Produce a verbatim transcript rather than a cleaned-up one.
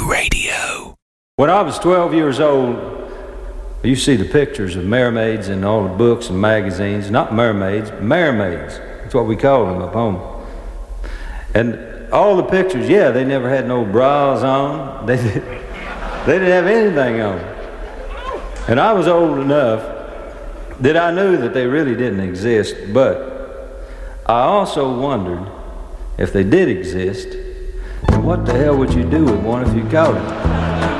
Radio. When I was twelve years old, you see the pictures of mermaids in all the books and magazines. Not mermaids, mermaids. That's what we call them up home. And all the pictures, yeah, they never had no bras on. They, did, they didn't have anything on. And I was old enough that I knew that they really didn't exist, but I also wondered if they did exist, then what the hell would you do with one if you caught it?